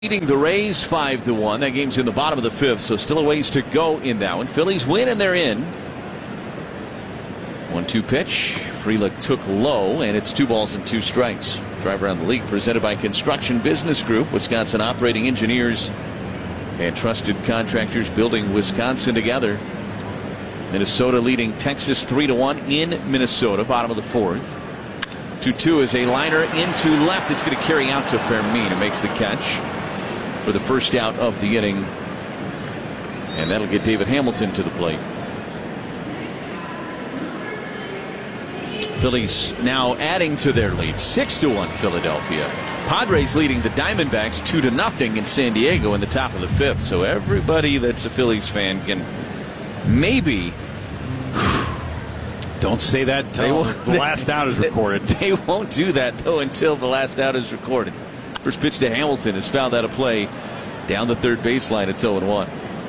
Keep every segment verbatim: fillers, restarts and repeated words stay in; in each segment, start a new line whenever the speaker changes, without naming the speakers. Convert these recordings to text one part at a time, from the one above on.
Leading the Rays five to one. That game's in the bottom of the fifth, so still a ways to go in that one. Phillies win and they're in. one two pitch. Frelick took low, and it's two balls and two strikes. Drive Around the League presented by Construction Business Group, Wisconsin operating engineers and trusted contractors building Wisconsin together. Minnesota leading Texas three to one in Minnesota, bottom of the fourth. two two is a liner into left. It's going to carry out to Fermin, who makes the catch for the first out of the inning, and that'll get David Hamilton to the plate. Phillies now adding to their lead, six to one Philadelphia. Padres leading the Diamondbacks two to nothing in San Diego in the top of the fifth. So everybody that's a Phillies fan can maybe.
Don't say that until the last out is recorded.
They won't do that though until the last out is recorded. First pitch to Hamilton is fouled out of play down the third baseline. It's oh and one.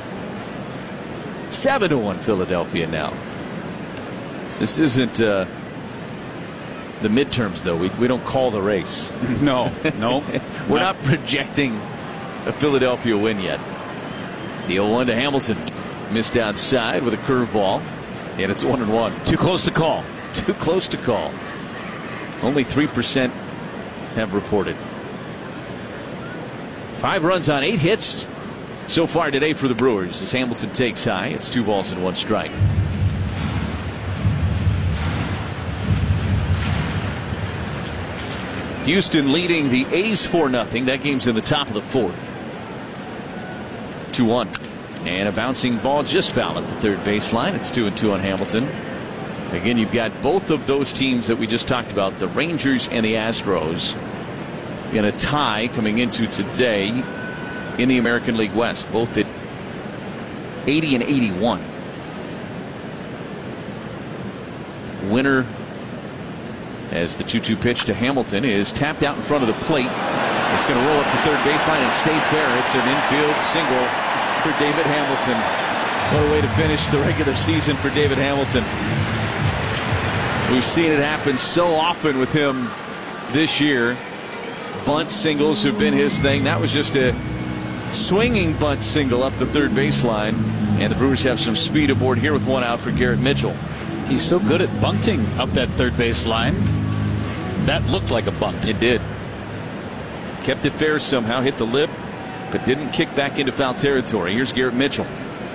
seven to one Philadelphia now. This isn't uh, the midterms, though. We, we don't call the race.
No, no.
We're not. not projecting a Philadelphia win yet. The oh one to Hamilton. Missed outside with a curveball. And it's one and one.
Too close to call.
Too close to call. Only three percent have reported. Five runs on eight hits so far today for the Brewers as Hamilton takes high. It's two balls and one strike. Houston leading the A's four nothing. That game's in the top of the fourth. two one. And a bouncing ball just fouled at the third baseline. It's two and two on Hamilton. Again, you've got both of those teams that we just talked about, the Rangers and the Astros, in a tie coming into today in the American League West, both at eighty and eighty-one. Winner, as the two two pitch to Hamilton is tapped out in front of the plate. It's going to roll up the third baseline and stay fair. It's an infield single for David Hamilton. What a way to finish the regular season for David Hamilton. We've seen it happen so often with him this year. Bunt singles have been his thing. That was just a swinging bunt single up the third baseline, and the Brewers have some speed aboard here with one out for Garrett Mitchell.
He's so good at bunting up that third baseline. That looked like a bunt.
It did. Kept it fair somehow, hit the lip, but didn't kick back into foul territory. Here's Garrett Mitchell.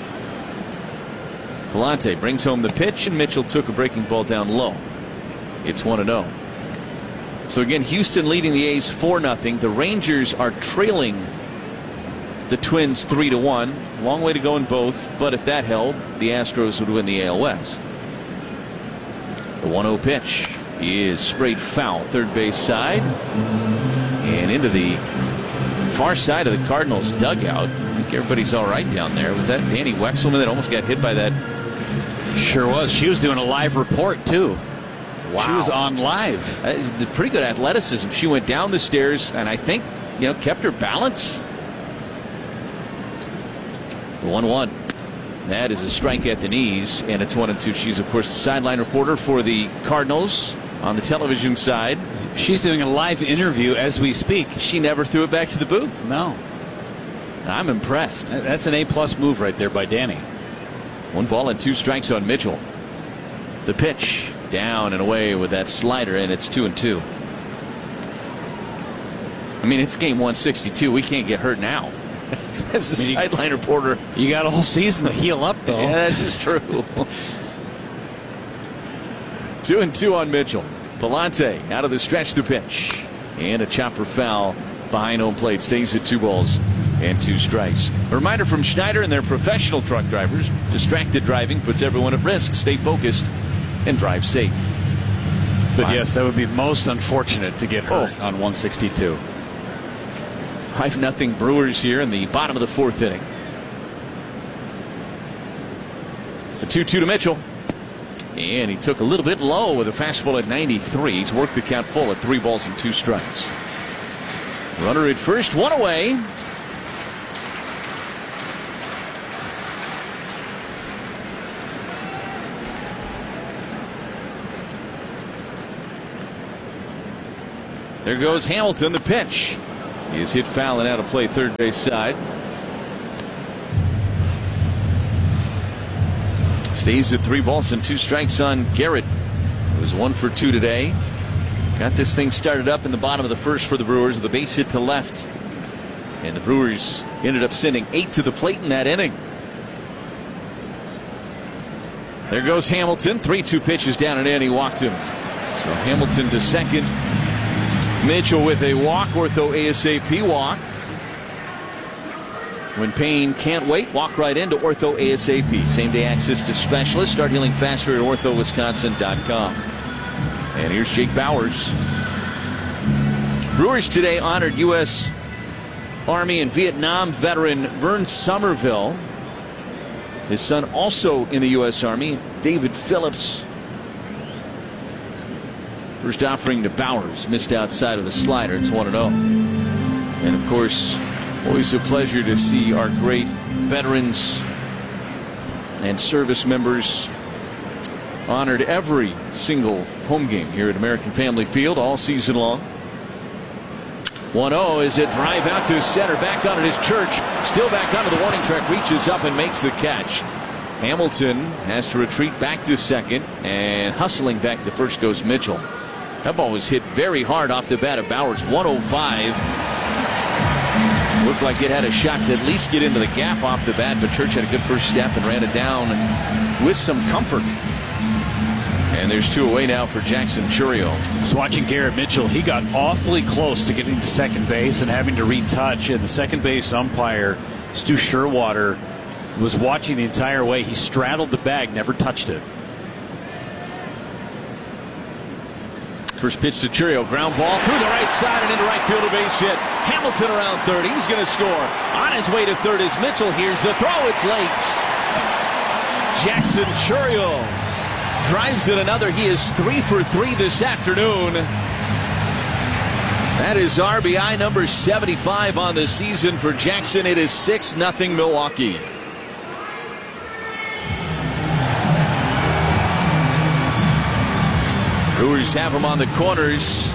Palante brings home the pitch, and Mitchell took a breaking ball down low. It's one and oh. So again, Houston leading the A's four nothing. The Rangers are trailing the Twins three to one. Long way to go in both, but if that held, the Astros would win the A L West. The one oh pitch is sprayed foul, third base side, and into the far side of the Cardinals dugout. I think everybody's all right down there. Was that Danny Wexelman that almost got hit by that?
Sure was. She was doing a live report too.
Wow.
She was on live.
That is pretty good athleticism. She went down the stairs and I think, you know, kept her balance. The one one. That is a strike at the knees, and it's one and two. She's, of course, the sideline reporter for the Cardinals on the television side.
She's doing a live interview as we speak.
She never threw it back to the booth.
No.
I'm impressed.
That's an A-plus move right there by Danny.
One ball and two strikes on Mitchell. The pitch down and away with that slider, and it's two and two. I mean, it's game one sixty-two. We can't get hurt now. As the I mean, sideline reporter,
you got a whole season to heal up, though.
Yeah, that is true. two and two on Mitchell. Palante out of the stretch, the pitch, and a chopper foul behind home plate. Stays at two balls and two strikes. A reminder from Schneider and their professional truck drivers: distracted driving puts everyone at risk. Stay focused and drive safe.
But
Fine.
Yes, that would be most unfortunate to get hurt oh. on one sixty-two.
five nothing Brewers here in the bottom of the fourth inning. The two two to Mitchell. And he took a little bit low with a fastball at ninety-three. He's worked the count full at three balls and two strikes. Runner at first, one away. There goes Hamilton, the pitch. He is hit foul and out of play third base side. Stays at three balls and two strikes on Garrett. It was one for two today. Got this thing started up in the bottom of the first for the Brewers with a base hit to left. And the Brewers ended up sending eight to the plate in that inning. There goes Hamilton. three two pitches down and in. He walked him. So Hamilton to second. Mitchell with a walk. Ortho ASAP walk. When pain can't wait, walk right into Ortho ASAP. Same day access to specialists. Start healing faster at ortho wisconsin dot com. And here's Jake Bauers. Brewers today honored U S Army and Vietnam veteran Vern Somerville. His son also in the U S Army, David Phillips. First offering to Bauers, missed outside of the slider. It's one and oh. And of course, always a pleasure to see our great veterans and service members honored every single home game here at American Family Field all season long. one oh is a drive out to center. Back on it is Church. Still back onto the warning track. Reaches up and makes the catch. Hamilton has to retreat back to second. And hustling back to first goes Mitchell. That ball was hit very hard off the bat of Bauers. one oh five. Looked like it had a shot to at least get into the gap off the bat. But Church had a good first step and ran it down with some comfort. And there's two away now for Jackson Chourio.
So watching Garrett Mitchell, he got awfully close to getting to second base and having to retouch. And the second base umpire, Stu Sherwater, was watching the entire way. He straddled the bag, never touched it.
First pitch to Chourio. Ground ball through the right side and into right field, a base hit. Hamilton around third. He's going to score. On his way to third is Mitchell. Here's the throw. It's late. Jackson Chourio drives in another. He is three for three this afternoon. That is R B I number seventy-five on the season for Jackson. It is six nothing Milwaukee. Brewers have him on the corners.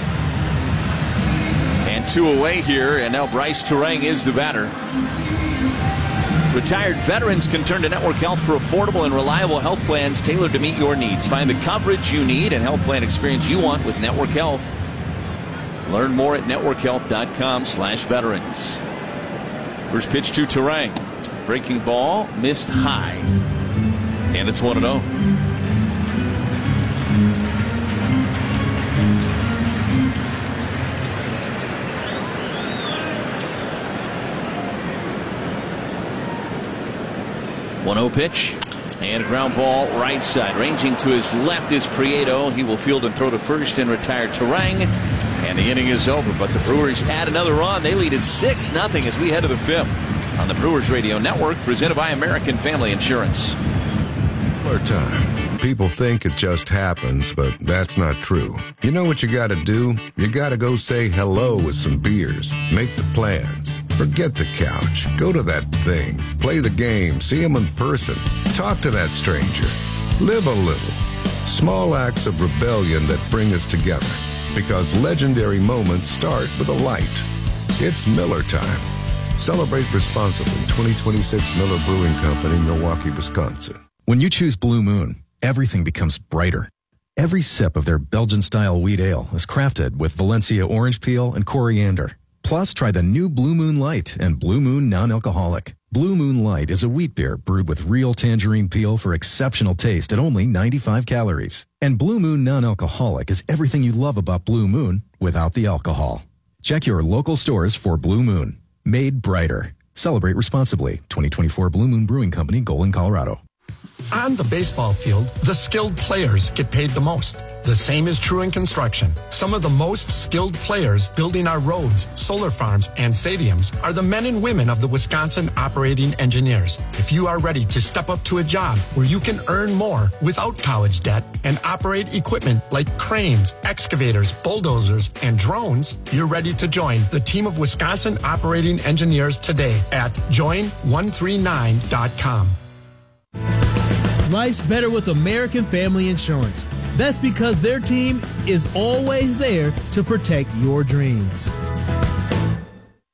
And two away here. And now Bryce Turang is the batter. Retired veterans can turn to Network Health for affordable and reliable health plans tailored to meet your needs. Find the coverage you need and health plan experience you want with Network Health. Learn more at network health dot com slash veterans. First pitch to Turang. Breaking ball, missed high. And it's one and oh. one oh pitch. And a ground ball right side. Ranging to his left is Prieto. He will field and throw to first and retire Turang. And the inning is over. But the Brewers add another run. They lead at six nothing as we head to the fifth on the Brewers Radio Network, presented by American Family Insurance.
Miller time. People think it just happens, but that's not true. You know what you got to do? You got to go say hello with some beers. Make the plans. Forget the couch. Go to that thing. Play the game. See them in person. Talk to that stranger. Live a little. Small acts of rebellion that bring us together. Because legendary moments start with a light. It's Miller time. Celebrate responsibly. twenty twenty-six Miller Brewing Company, Milwaukee, Wisconsin.
When you choose Blue Moon, everything becomes brighter. Every sip of their Belgian-style wheat ale is crafted with Valencia orange peel and coriander. Plus, try the new Blue Moon Light and Blue Moon Non-Alcoholic. Blue Moon Light is a wheat beer brewed with real tangerine peel for exceptional taste at only ninety-five calories. And Blue Moon Non-Alcoholic is everything you love about Blue Moon without the alcohol. Check your local stores for Blue Moon. Made brighter. Celebrate responsibly. twenty twenty-four Blue Moon Brewing Company, Golden, Colorado.
On the baseball field, the skilled players get paid the most. The same is true in construction. Some of the most skilled players building our roads, solar farms, and stadiums are the men and women of the Wisconsin Operating Engineers. If you are ready to step up to a job where you can earn more without college debt and operate equipment like cranes, excavators, bulldozers, and drones, you're ready to join the team of Wisconsin Operating Engineers today at join one three nine dot com.
Life's better with American Family Insurance. That's because their team is always there to protect your dreams.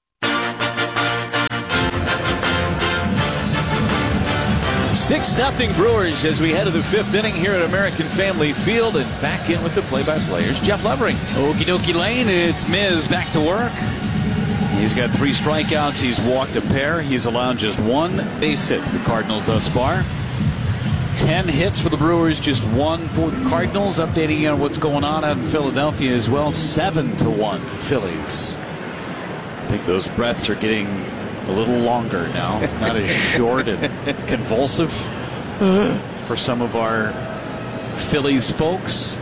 six nothing Brewers as we head to the fifth inning here at American Family Field. And back in with the play-by-players, Jeff Levering.
Okie dokie Lane, it's Miz back to work. He's got three strikeouts. He's walked a pair. He's allowed just one base hit to the Cardinals thus far. Ten hits for the Brewers, just one for the Cardinals. Updating you on what's going on out in Philadelphia as well. Seven to one Phillies. I think those breaths are getting a little longer now, not as short and convulsive for some of our Phillies folks.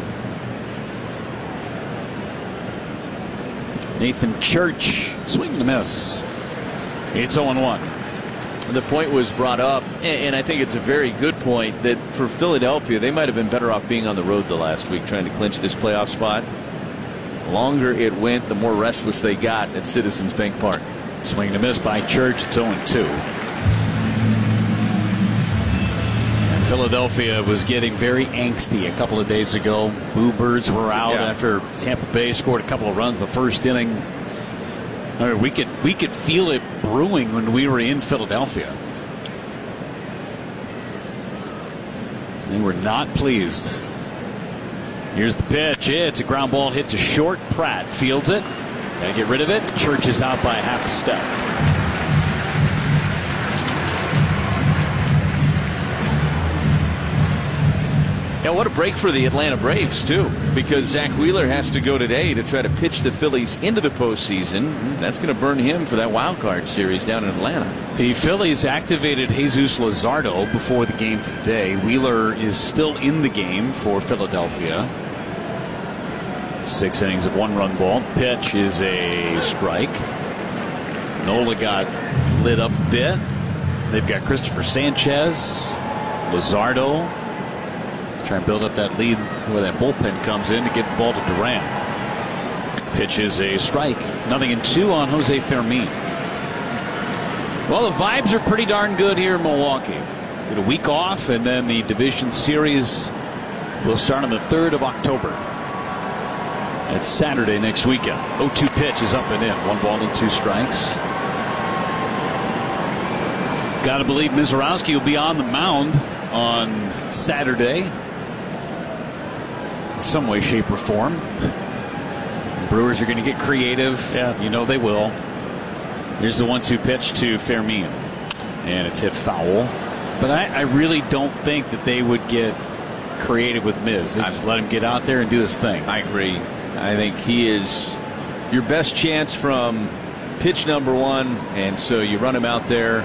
Nathan Church, swing and a miss. It's oh one.
The point was brought up, and I think it's a very good point, that for Philadelphia, they might have been better off being on the road the last week trying to clinch this playoff spot. The longer it went, the more restless they got at Citizens Bank Park.
Swing and a miss by Church. It's oh two. Philadelphia was getting very angsty a couple of days ago. Boo Birds were out yeah. after Tampa Bay scored a couple of runs the first inning. I mean, we could we could feel it brewing when we were in Philadelphia. They were not pleased. Here's the pitch. It's a ground ball hit to short. Pratt fields it. Gotta get rid of it. Church is out by half a step.
Yeah, what a break for the Atlanta Braves, too, because Zach Wheeler has to go today to try to pitch the Phillies into the postseason. That's going to burn him for that wild card series down in Atlanta.
The Phillies activated Jesus Luzardo before the game today. Wheeler is still in the game for Philadelphia. Six innings of one-run ball. Pitch is a strike. Nola got lit up a bit. They've got Christopher Sanchez, Luzardo. Try and build up that lead where that bullpen comes in to get the ball to Duran. Pitch is a strike. Nothing in two on Jose Fermin. Well, the vibes are pretty darn good here in Milwaukee. Get a week off, and then the division series will start on the third of October. It's Saturday next weekend. oh two pitch is up and in. One ball and two strikes. Got to believe Mizorowski will be on the mound on Saturday. In some way, shape, or form. The Brewers are going to get creative. Yeah, you know they will. Here's the one two pitch to Fermin. And it's hit foul. But I, I really don't think that they would get creative with Miz. They just let him get out there and do his thing.
I agree. I think he is your best chance from pitch number one. And so you run him out there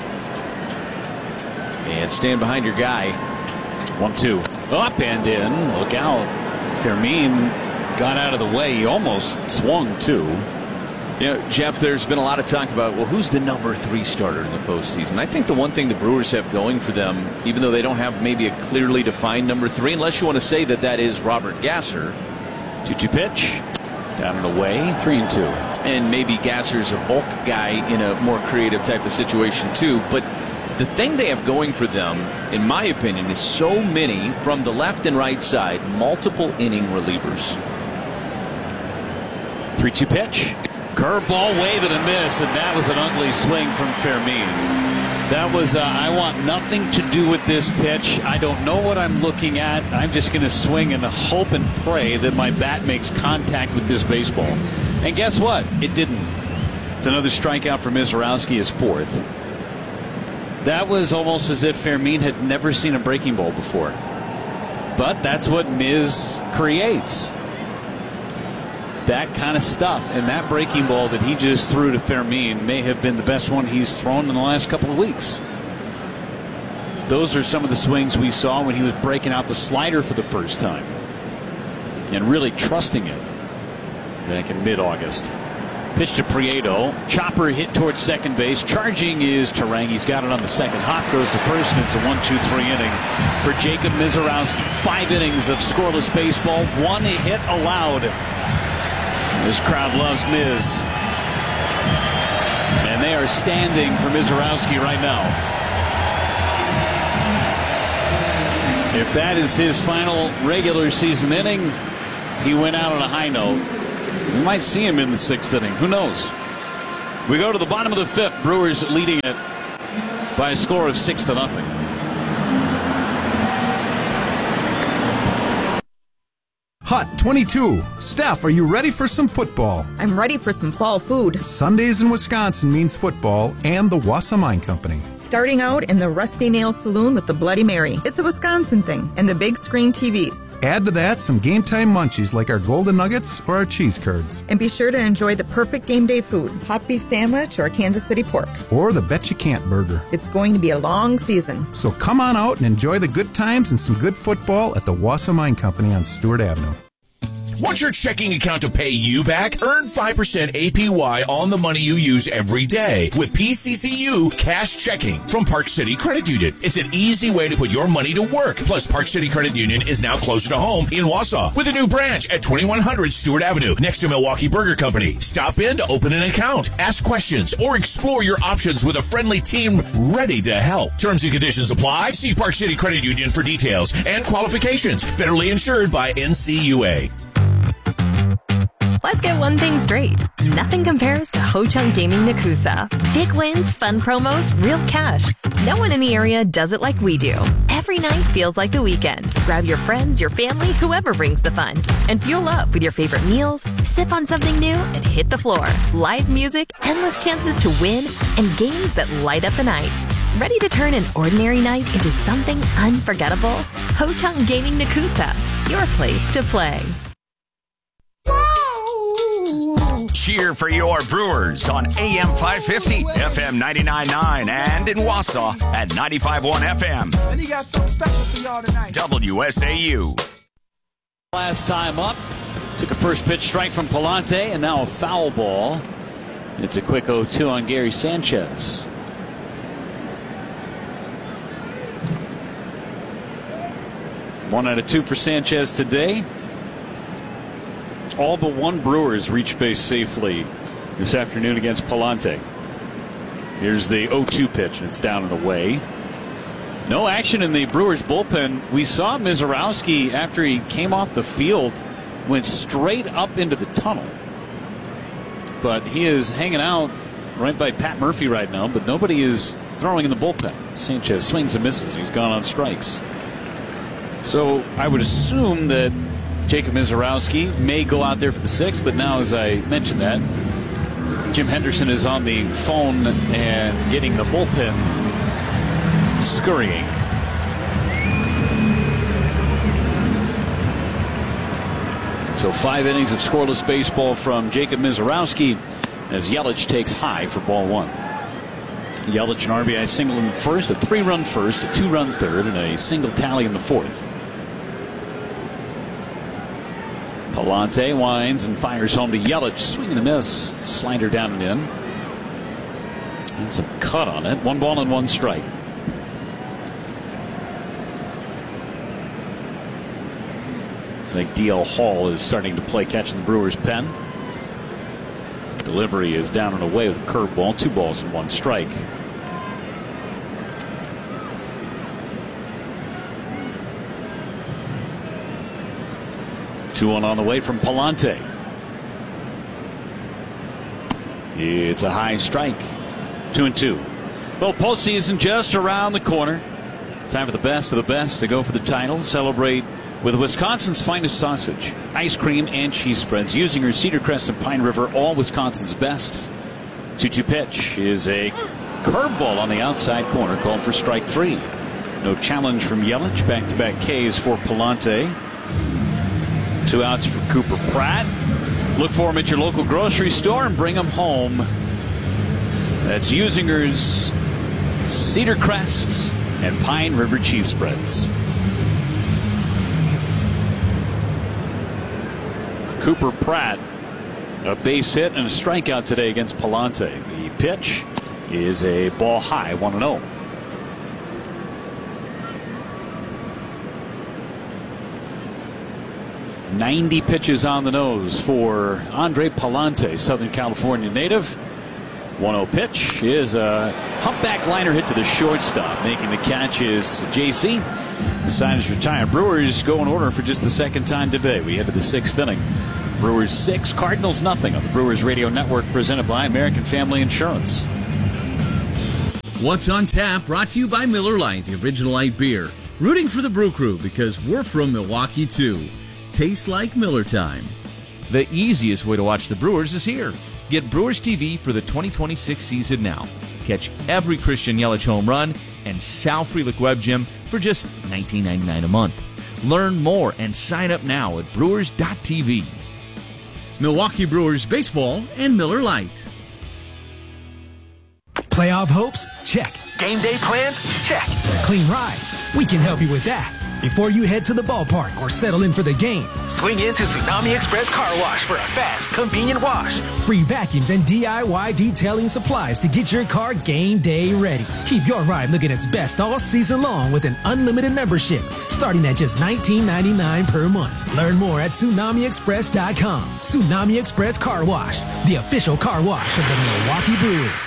and stand behind your guy.
One two. Up and in. Look out. Fermin got out of the way. He almost swung too.
You know, Jeff, there's been a lot of talk about, well, who's the number three starter in the postseason? I think the one thing the Brewers have going for them, even though they don't have maybe a clearly defined number three, unless you want to say that that is Robert Gasser.
two two pitch. Down and away. Three and two.
And maybe Gasser's a bulk guy in a more creative type of situation too. But the thing they have going for them, in my opinion, is so many from the left and right side, multiple inning relievers.
three two pitch. Curveball, wave and a miss, and that was an ugly swing from Fermin. That was, uh, I want nothing to do with this pitch. I don't know what I'm looking at. I'm just going to swing and hope and pray that my bat makes contact with this baseball. And guess what? It didn't. It's another strikeout for Mizorowski, his fourth. That was almost as if Fermin had never seen a breaking ball before. But that's what Miz creates. That kind of stuff. And that breaking ball that he just threw to Fermin may have been the best one he's thrown in the last couple of weeks. Those are some of the swings we saw when he was breaking out the slider for the first time. And really trusting it back in mid-August. Pitch to Prieto. Chopper hit towards second base. Charging is Terang. He's got it on the second. Hop goes to first, and it's a one two three inning for Jacob Mizorowski. Five innings of scoreless baseball. One hit allowed. This crowd loves Miz. And they are standing for Mizorowski right now. If that is his final regular season inning, he went out on a high note. We might see him in the sixth inning. Who knows? We go to the bottom of the fifth. Brewers leading it by a score of six to nothing.
Hut twenty-two. Steph, are you ready for some football?
I'm ready for some fall food.
Sundays in Wisconsin means football and the Wausau Mine Company.
Starting out in the Rusty Nail Saloon with the Bloody Mary. It's a Wisconsin thing, and the big screen T Vs.
Add to that some game time munchies like our golden nuggets or our cheese curds.
And be sure to enjoy the perfect game day food, hot beef sandwich or Kansas City pork.
Or the Bet You Can't burger.
It's going to be a long season.
So come on out and enjoy the good times and some good football at the Wausau Mine Company on Stewart Avenue.
Want your checking account to pay you back? Earn five percent A P Y on the money you use every day with P C C U Cash Checking from Park City Credit Union. It's an easy way to put your money to work. Plus, Park City Credit Union is now closer to home in Wausau with a new branch at twenty-one hundred Stewart Avenue next to Milwaukee Burger Company. Stop in to open an account, ask questions, or explore your options with a friendly team ready to help. Terms and conditions apply. See Park City Credit Union for details and qualifications. Federally insured by N C U A.
Let's get one thing straight. Nothing compares to Ho Chunk Gaming Nakusa. Big wins, fun promos, real cash. No one in the area does it like we do. Every night feels like the weekend. Grab your friends, your family, whoever brings the fun. And fuel up with your favorite meals, sip on something new, and hit the floor. Live music, endless chances to win, and games that light up the night. Ready to turn an ordinary night into something unforgettable? Ho Chunk Gaming Nakusa, your place to play.
Cheer for your Brewers on A M five fifty, F M ninety-nine point nine, and in Wausau at ninety-five point one F M.
And he got something special for y'all tonight.
W S A U.
Last time up, took a first pitch strike from Palante, and now a foul ball. It's a quick oh two on Gary Sanchez. One out of two for Sanchez today. All but one Brewers reached base safely this afternoon against Palante. Here's the oh two pitch, and it's down and away. No action in the Brewers bullpen. We saw Mizorowski, after he came off the field, went straight up into the tunnel. But he is hanging out right by Pat Murphy right now, but nobody is throwing in the bullpen. Sanchez swings and misses. He's gone on strikes. So I would assume that Jacob Mizorowski may go out there for the sixth, but now, as I mentioned that, Jim Henderson is on the phone and getting the bullpen scurrying. So five innings of scoreless baseball from Jacob Mizorowski as Yelich takes high for ball one. Yelich an R B I single in the first, a three-run first, a two-run third, and a single tally in the fourth. Palante winds and fires home to Yelich. Swing and a miss. Slider down and in. And some cut on it. One ball and one strike. It's like D L Hall is starting to play catch in the Brewers' pen. Delivery is down and away with a curveball. Two balls and one strike. two one on the way from Palante. It's a high strike. Two and two. Well, postseason just around the corner. Time for the best of the best to go for the title. Celebrate with Wisconsin's finest sausage, ice cream, and cheese spreads. Using her Cedar Crest and Pine River, all Wisconsin's best. two two pitch is a curveball on the outside corner, called for strike three. No challenge from Yelich. Back-to-back Ks for Palante. Two outs for Cooper Pratt. Look for him at your local grocery store and bring him home. That's Usinger's Cedar Crest and Pine River cheese spreads. Cooper Pratt, a base hit and a strikeout today against Palante. The pitch is a ball high, one and oh. ninety pitches on the nose for Andre Palante, Southern California native. one oh pitch is a humpback liner hit to the shortstop. Making the catch is J C. The sign is retired. Brewers go in order for just the second time today. We head to the sixth inning. Brewers six, Cardinals nothing on the Brewers Radio Network, presented by American Family Insurance.
What's on Tap, brought to you by Miller Lite, the original light beer. Rooting for the Brew Crew because we're from Milwaukee too. tastes like Miller time.
The easiest way to watch the Brewers is here. Get Brewers T V for the twenty twenty-six season now. Catch every Christian Yelich home run and Sal Frelick Web Gym for just nineteen ninety-nine a month. Learn more and sign up now at brewers dot t v.
Milwaukee Brewers baseball and Miller Lite.
Playoff hopes? Check. Game day plans? Check. Clean ride? We can help you with that. Before you head to the ballpark or settle in for the game, swing into Tsunami Express Car Wash for a fast, convenient wash. Free vacuums and D I Y detailing supplies to get your car game day ready. Keep your ride looking its best all season long with an unlimited membership starting at just nineteen ninety-nine per month. Learn more at tsunami express dot com. Tsunami Express Car Wash, the official car wash of the Milwaukee Brewers.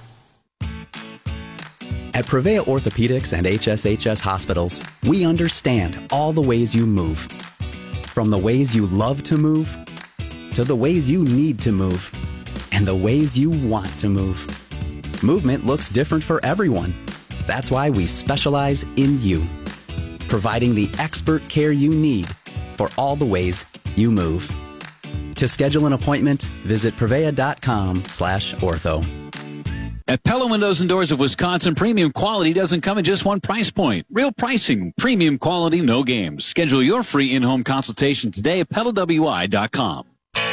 At Prevea Orthopedics and H S H S Hospitals, we understand all the ways you move. From the ways you love to move, to the ways you need to move, and the ways you want to move. Movement looks different for everyone. That's why we specialize in you, providing the expert care you need for all the ways you move. To schedule an appointment, visit prevea dot com slash ortho.
At Pella Windows and Doors of Wisconsin, premium quality doesn't come at just one price point. Real pricing, premium quality, no games. Schedule your free in-home consultation today at pella w i dot com.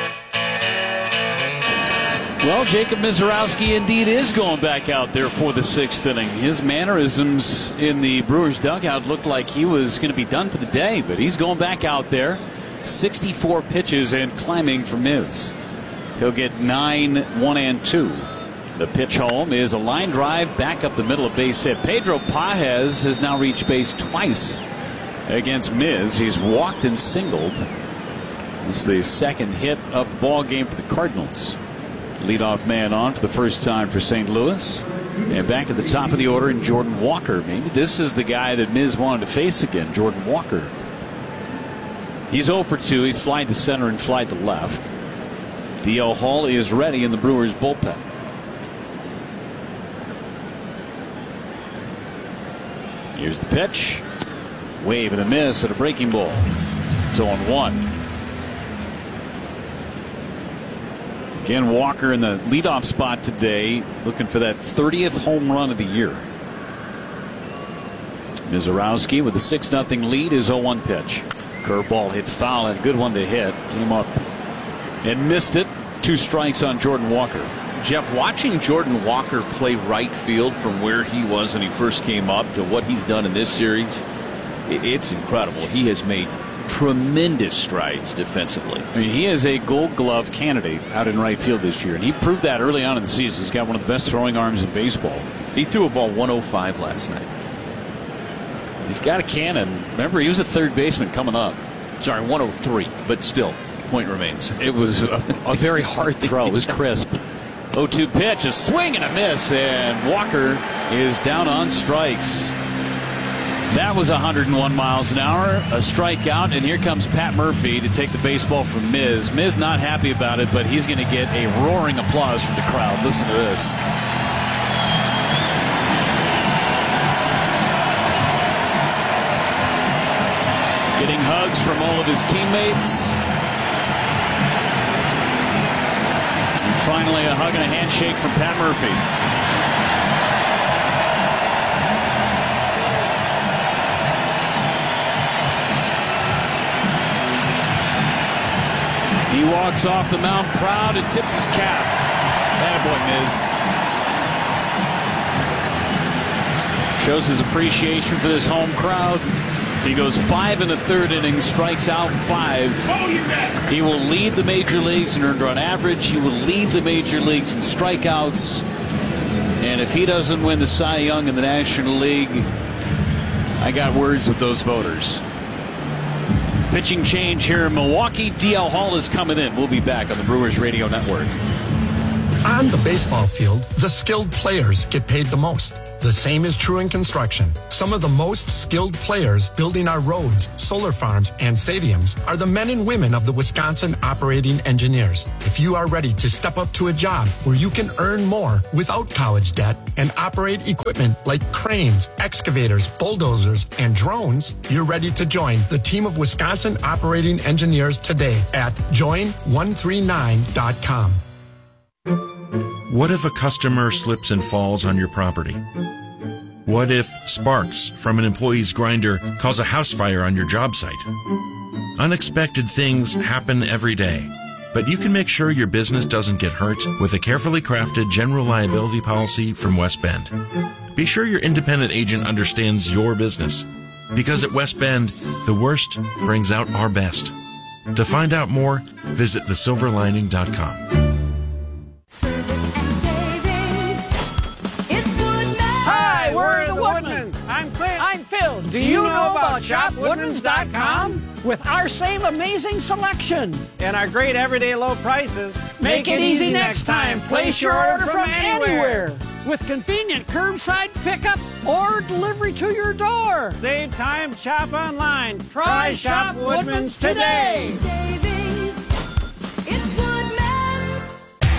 Well, Jacob Misiorowski indeed is going back out there for the sixth inning. His mannerisms in the Brewers dugout looked like he was going to be done for the day, but he's going back out there. sixty-four pitches and climbing for Miz. He'll get nine, one, and two. The pitch home is a line drive back up the middle of base hit. Pedro Pages has now reached base twice against Miz. He's walked and singled. It's the second hit of the ball game for the Cardinals. Leadoff man on for the first time for Saint Louis. And back at the top of the order in Jordan Walker. Maybe this is the guy that Miz wanted to face again, Jordan Walker. He's oh for two. He's flied to center and flied to left. D L Hall is ready in the Brewers bullpen. Here's the pitch. Wave and a miss at a breaking ball. It's oh one. Again, Walker in the leadoff spot today, looking for that thirtieth home run of the year. Misiorowski with a six nothing lead. Is oh one pitch. Curveball hit foul and a good one to hit. Came up and missed it. Two strikes on Jordan Walker.
Jeff, watching Jordan Walker play right field from where he was when he first came up to what he's done in this series, it's incredible. He has made tremendous strides defensively.
I mean, he is a Gold Glove candidate out in right field this year, and he proved that early on in the season. He's got one of the best throwing arms in baseball.
He threw a ball one oh five last night.
He's got a cannon. Remember, he was a third baseman coming up.
Sorry, one oh three, but still, point remains.
It was a, a very hard throw. It was crisp. oh two pitch, a swing and a miss, and Walker is down on strikes. That was one hundred one miles an hour, a strikeout, and here comes Pat Murphy to take the baseball from Miz. Miz not happy about it, but he's going to get a roaring applause from the crowd. Listen to this. Getting hugs from all of his teammates. And finally, a hug and a handshake from Pat Murphy. He walks off the mound proud and tips his cap. Attaboy, Miz. Shows his appreciation for this home crowd. He goes five in the third inning, strikes out five. He will lead the major leagues in earned run average. He will lead the major leagues in strikeouts. And if he doesn't win the Cy Young in the National League, I got words with those voters. Pitching change here in Milwaukee. D L Hall is coming in. We'll be back on the Brewers Radio Network.
On the baseball field, the skilled players get paid the most. The same is true in construction. Some of the most skilled players building our roads, solar farms, and stadiums are the men and women of the Wisconsin Operating Engineers. If you are ready to step up to a job where you can earn more without college debt and operate equipment like cranes, excavators, bulldozers, and drones, you're ready to join the team of Wisconsin Operating Engineers today at join one three nine dot com.
What if a customer slips and falls on your property? What if sparks from an employee's grinder cause a house fire on your job site? Unexpected things happen every day, but you can make sure your business doesn't get hurt with a carefully crafted general liability policy from West Bend. Be sure your independent agent understands your business, because at West Bend, the worst brings out our best. To find out more, visit the silver lining dot com.
I'm Clint. I'm Phil. Do, Do you, you know, know about shop woodman's dot com? With our same amazing selection
and our great everyday low prices,
make, make it easy next time. Place your order from anywhere. anywhere. With convenient curbside pickup or delivery to your door.
Save time, shop online.
Try, Try Shop Woodman's today. Savings.
It's Woodman's.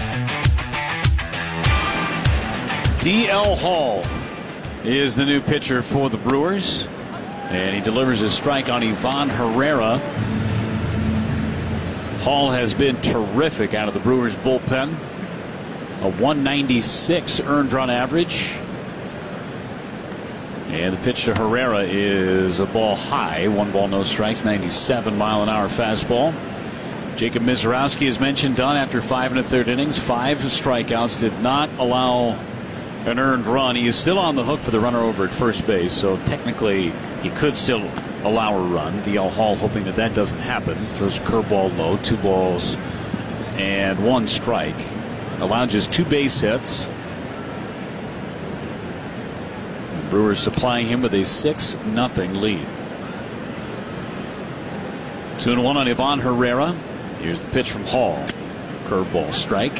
D L Hall is the new pitcher for the Brewers, and he delivers a strike on Ivan Herrera. Hall has been terrific out of the Brewers bullpen. A one ninety-six earned run average, and the pitch to Herrera is a ball high, one ball no strikes, ninety-seven mile an hour fastball. Jacob Misiorowski, as mentioned, done after five and a third innings, five strikeouts, did not allow an earned run. He is still on the hook for the runner over at first base, so technically he could still allow a run. D L Hall hoping that that doesn't happen. Throws a curveball low, two balls and one strike. Allowed just two base hits. The Brewers supplying him with a six nothing lead. Two and one on Ivan Herrera. Here's the pitch from Hall. Curveball strike.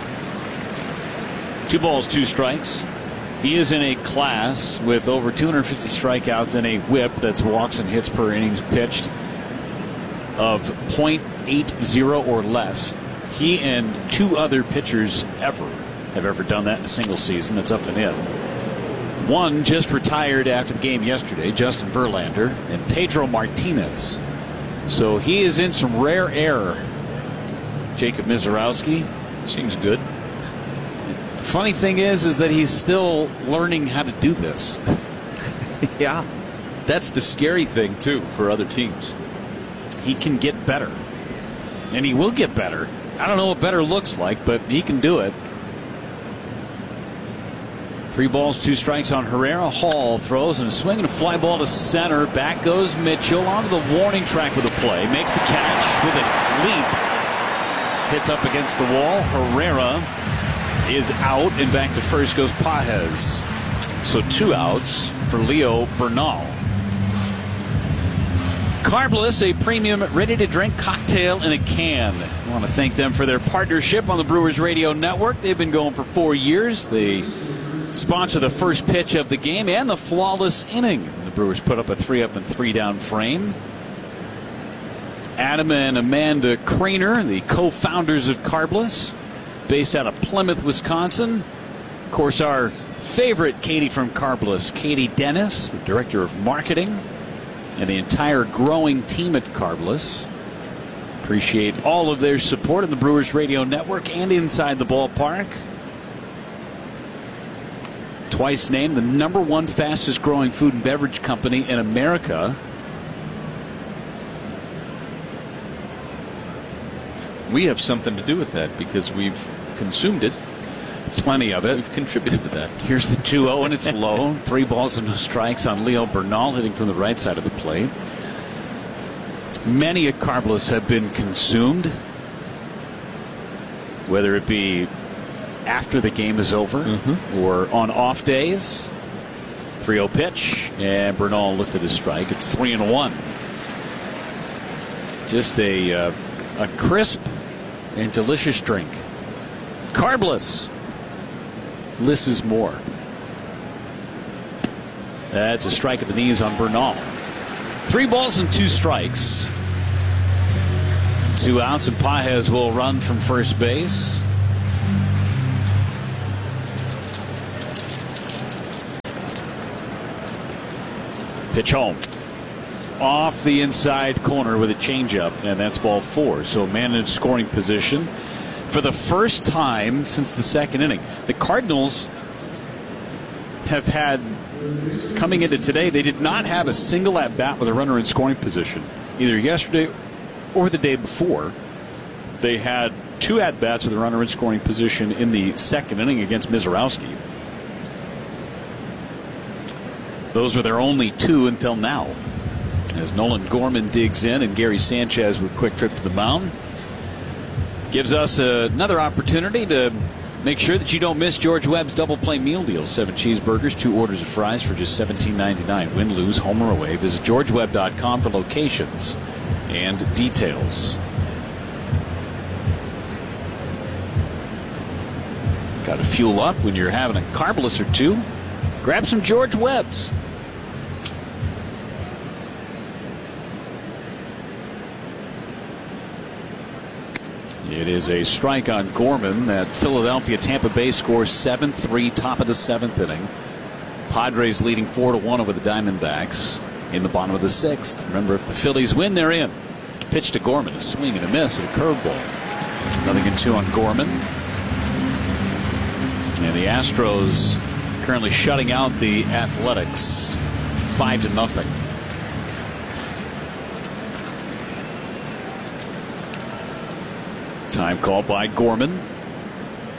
Two balls, two strikes. He is in a class with over two hundred fifty strikeouts and a whip, that's walks and hits per innings pitched, of point eight oh or less. He and two other pitchers ever have ever done that in a single season. That's up and in. One just retired after the game yesterday, Justin Verlander, and Pedro Martinez. So he is in some rare air. Jacob Misiorowski seems good. Funny thing is, is that he's still learning how to do this. Yeah, that's the scary thing too for other teams. He can get better, and he will get better. I don't know what better looks like, but he can do it. Three balls, two strikes on Herrera. Hall throws and a swing and a fly ball to center. Back goes Mitchell onto the warning track with a play. Makes the catch with a leap. Hits up against the wall. Herrera is out, and back to first goes Pages. So two outs for Leo Bernal. Carbless, a premium ready-to-drink cocktail in a can. I want to thank them for their partnership on the Brewers Radio Network. They've been going for four years. They sponsor the first pitch of the game and the flawless inning. The Brewers put up a three-up and three-down frame. Adam and Amanda Craner, the co-founders of Carbless, based out of Plymouth, Wisconsin. Of course, our favorite Katie from Carbless, Katie Dennis, the director of marketing, and the entire growing team at Carbless. Appreciate all of their support in the Brewers Radio Network and inside the ballpark. Twice named the number one fastest growing food and beverage company in America. We have something to do with that because we've consumed it. Plenty of it. We've contributed to that. Here's the two oh, and it's low. Three balls and no strikes on Leo Bernal, hitting from the right side of the plate. Many at Carbless have been consumed, whether it be after the game is over mm-hmm. or on off days. three oh pitch, and Bernal lifted a strike. It's three and one. Just a, uh, a crisp and delicious drink.
Carbless. Less is more. That's a strike at the knees on Bernal. Three balls and two strikes. Two outs, and Pages will run from first base. Pitch home. Off the inside corner with a changeup, and that's ball four. So man in scoring position for the first time since the second inning. The Cardinals have had, coming into today, they did not have a single at bat with a runner in scoring position, either yesterday or the day before. They had two at bats with a runner in scoring position in the second inning against Mizorowski. Those were their only two until now. As Nolan Gorman digs in and Gary Sanchez with a quick trip to the mound. Gives us another opportunity to make sure that you don't miss George Webb's double play meal deal. Seven cheeseburgers, two orders of fries for just seventeen ninety-nine. Win, lose, home or away. Visit george webb dot com for locations and details. Got to fuel up when you're having a carbless or two. Grab some George Webb's. It is a strike on Gorman. That Philadelphia Tampa Bay score seven three, top of the seventh inning. Padres leading four to one over the Diamondbacks in the bottom of the sixth. Remember, if the Phillies win, they're in. Pitch to Gorman, a swing and a miss and a curveball. Nothing in two on Gorman. And the Astros currently shutting out the Athletics five to nothing. Time called by Gorman.